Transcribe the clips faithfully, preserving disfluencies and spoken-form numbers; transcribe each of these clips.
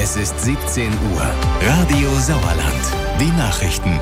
Es ist siebzehn Uhr. Radio Sauerland. Die Nachrichten.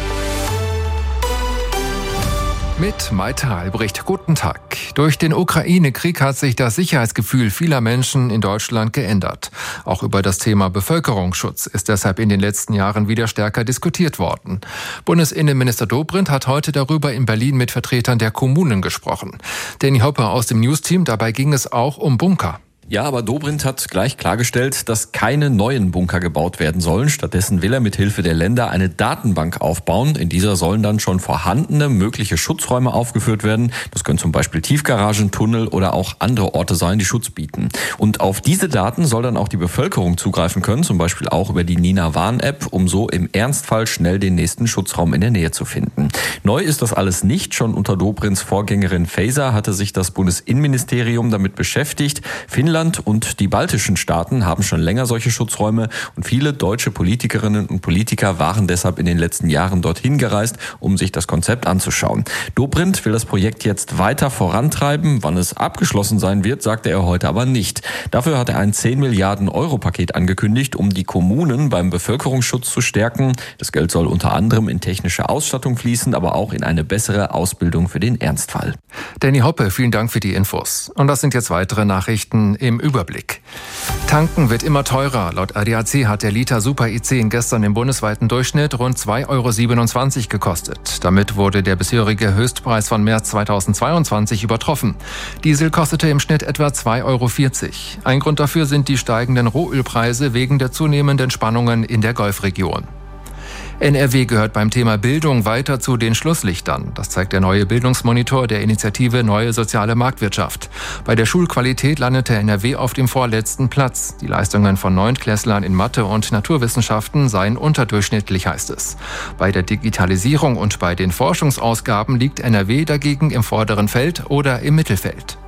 Mit Maite Albrecht. Guten Tag. Durch den Ukraine-Krieg hat sich das Sicherheitsgefühl vieler Menschen in Deutschland geändert. Auch über das Thema Bevölkerungsschutz ist deshalb in den letzten Jahren wieder stärker diskutiert worden. Bundesinnenminister Dobrindt hat heute darüber in Berlin mit Vertretern der Kommunen gesprochen. Danny Hoppe aus dem Newsteam, dabei ging es auch um Bunker. Ja, aber Dobrindt hat gleich klargestellt, dass keine neuen Bunker gebaut werden sollen. Stattdessen will er mit Hilfe der Länder eine Datenbank aufbauen. In dieser sollen dann schon vorhandene mögliche Schutzräume aufgeführt werden. Das können zum Beispiel Tiefgaragen, Tunnel oder auch andere Orte sein, die Schutz bieten. Und auf diese Daten soll dann auch die Bevölkerung zugreifen können, zum Beispiel auch über die Nina Warn-App, um so im Ernstfall schnell den nächsten Schutzraum in der Nähe zu finden. Neu ist das alles nicht. Schon unter Dobrindts Vorgängerin Faeser hatte sich das Bundesinnenministerium damit beschäftigt. Finnland und die baltischen Staaten haben schon länger solche Schutzräume und viele deutsche Politikerinnen und Politiker waren deshalb in den letzten Jahren dorthin gereist, um sich das Konzept anzuschauen. Dobrindt will das Projekt jetzt weiter vorantreiben. Wann es abgeschlossen sein wird, sagte er heute aber nicht. Dafür hat er ein zehn Milliarden Euro Paket angekündigt, um die Kommunen beim Bevölkerungsschutz zu stärken. Das Geld soll unter anderem in technische Ausstattung fließen, aber auch in eine bessere Ausbildung für den Ernstfall. Danny Hoppe, vielen Dank für die Infos. Und das sind jetzt weitere Nachrichten im Überblick. Tanken wird immer teurer. Laut A D A C hat der Liter Super I zehn gestern im bundesweiten Durchschnitt rund zwei Euro siebenundzwanzig gekostet. Damit wurde der bisherige Höchstpreis von März zweitausendzweiundzwanzig übertroffen. Diesel kostete im Schnitt etwa zwei Euro vierzig. Ein Grund dafür sind die steigenden Rohölpreise wegen der zunehmenden Spannungen in der Golfregion. N R W gehört beim Thema Bildung weiter zu den Schlusslichtern. Das zeigt der neue Bildungsmonitor der Initiative Neue Soziale Marktwirtschaft. Bei der Schulqualität landete N R W auf dem vorletzten Platz. Die Leistungen von Neuntklässlern in Mathe und Naturwissenschaften seien unterdurchschnittlich, heißt es. Bei der Digitalisierung und bei den Forschungsausgaben liegt N R W dagegen im vorderen Feld oder im Mittelfeld.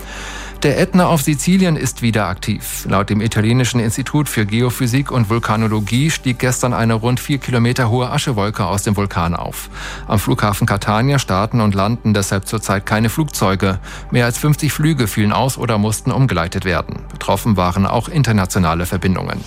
Der Ätna auf Sizilien ist wieder aktiv. Laut dem italienischen Institut für Geophysik und Vulkanologie stieg gestern eine rund vier Kilometer hohe Aschewolke aus dem Vulkan auf. Am Flughafen Catania starten und landen deshalb zurzeit keine Flugzeuge. Mehr als fünfzig Flüge fielen aus oder mussten umgeleitet werden. Betroffen waren auch internationale Verbindungen.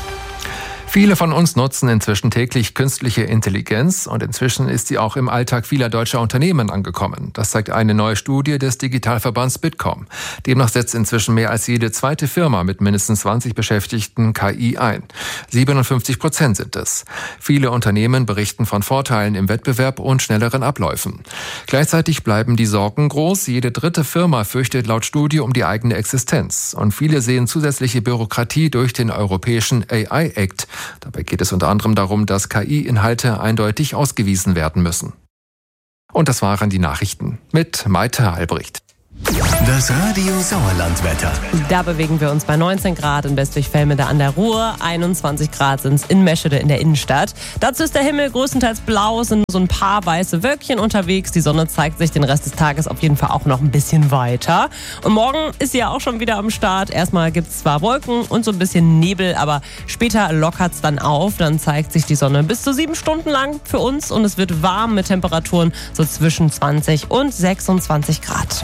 Viele von uns nutzen inzwischen täglich künstliche Intelligenz und inzwischen ist sie auch im Alltag vieler deutscher Unternehmen angekommen. Das zeigt eine neue Studie des Digitalverbands Bitkom. Demnach setzt inzwischen mehr als jede zweite Firma mit mindestens zwanzig Beschäftigten K I ein. siebenundfünfzig Prozent sind es. Viele Unternehmen berichten von Vorteilen im Wettbewerb und schnelleren Abläufen. Gleichzeitig bleiben die Sorgen groß. Jede dritte Firma fürchtet laut Studie um die eigene Existenz. Und viele sehen zusätzliche Bürokratie durch den europäischen A I-Act. Dabei geht es unter anderem darum, dass K I-Inhalte eindeutig ausgewiesen werden müssen. Und das waren die Nachrichten mit Maite Albrecht. Das Radio Sauerland-Wetter. Da bewegen wir uns bei neunzehn Grad in Westwig-Velmede an der Ruhr. einundzwanzig Grad sind es in Meschede in der Innenstadt. Dazu ist der Himmel größtenteils blau, sind so ein paar weiße Wölkchen unterwegs. Die Sonne zeigt sich den Rest des Tages auf jeden Fall auch noch ein bisschen weiter. Und morgen ist sie ja auch schon wieder am Start. Erstmal gibt es zwar Wolken und so ein bisschen Nebel, aber später lockert es dann auf. Dann zeigt sich die Sonne bis zu sieben Stunden lang für uns und es wird warm mit Temperaturen so zwischen zwanzig und sechsundzwanzig Grad.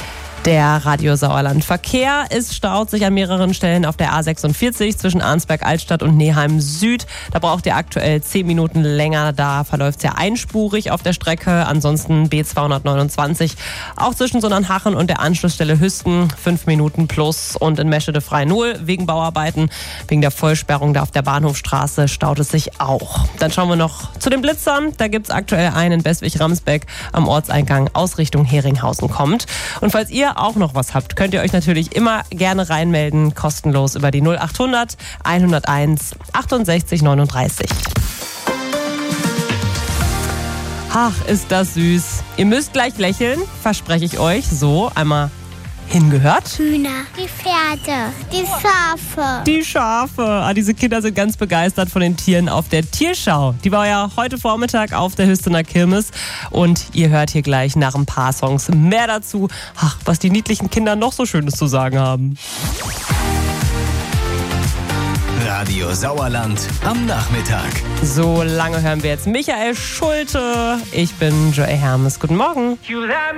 Der Radio Sauerland Verkehr ist staut sich an mehreren Stellen auf der A sechsundvierzig zwischen Arnsberg-Altstadt und Neheim Süd. Da braucht ihr aktuell zehn Minuten länger. Da verläuft es ja einspurig auf der Strecke. Ansonsten B zweihundertneunundzwanzig auch zwischen Sondernhachen und der Anschlussstelle Hüsten fünf Minuten plus. Und in Meschede frei null wegen Bauarbeiten. Wegen der Vollsperrung da auf der Bahnhofstraße staut es sich auch. Dann schauen wir noch zu den Blitzern. Da gibt es aktuell einen in Bestwig-Ramsbeck am Ortseingang aus Richtung Heringhausen kommt. Und falls ihr auch noch was habt, könnt ihr euch natürlich immer gerne reinmelden, kostenlos über die null achthundert hunderteins achtundsechzig neununddreißig. Ach, ist das süß. Ihr müsst gleich lächeln, verspreche ich euch. So, einmal hingehört. Hühner, die Pferde, die Schafe. Die Schafe. Ah, diese Kinder sind ganz begeistert von den Tieren auf der Tierschau. Die war ja heute Vormittag auf der Hüstener Kirmes. Und ihr hört hier gleich nach ein paar Songs mehr dazu. Ach, was die niedlichen Kinder noch so Schönes zu sagen haben. Radio Sauerland am Nachmittag. So lange hören wir jetzt Michael Schulte. Ich bin Joey Hermes. Guten Morgen.